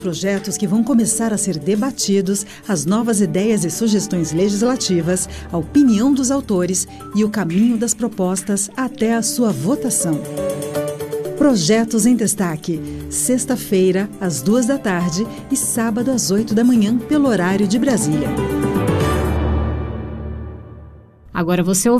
Projetos que vão começar a ser debatidos, as novas ideias e sugestões legislativas, a opinião dos autores e o caminho das propostas até a sua votação. Projetos em Destaque, sexta-feira, às 14h e sábado, às 8h, pelo horário de Brasília. Agora você ouve